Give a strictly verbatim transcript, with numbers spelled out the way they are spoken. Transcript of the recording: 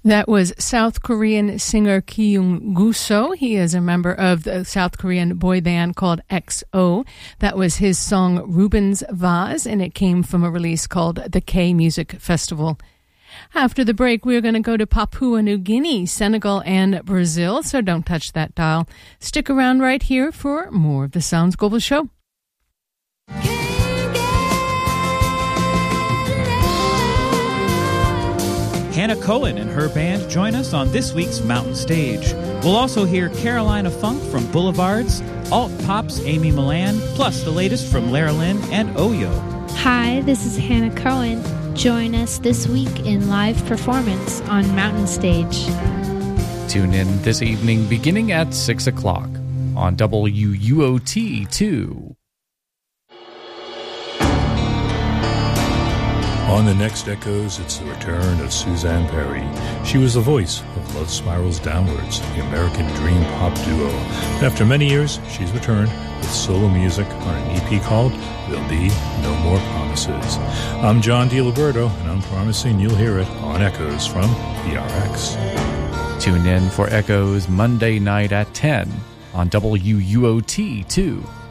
That was South Korean singer Kyung Guso. He is a member of the South Korean boy band called X O. That was his song Rubens Vase, and it came from a release called the K Music Festival. After the break, we're going to go to Papua New Guinea, Senegal, and Brazil, so don't touch that dial. Stick around right here for more of the Sounds Global Show. Hannah Cohen and her band join us on this week's Mountain Stage. We'll also hear Carolina Funk from Boulevards, Alt Pop's Amy Milan, plus the latest from Lara Lynn and Oyo. Hi, this is Hannah Cohen. Join us this week in live performance on Mountain Stage. Tune in this evening beginning at six o'clock on W U O T two. On the next Echoes, it's the return of Suzanne Perry. She was the voice of Love Spirals Downwards, the American dream pop duo. After many years, she's returned with solo music on an E P called There'll Be No More Promises. I'm John DiLiberto, and I'm promising you'll hear it on Echoes from P R X. Tune in for Echoes Monday night at ten on W U O T two.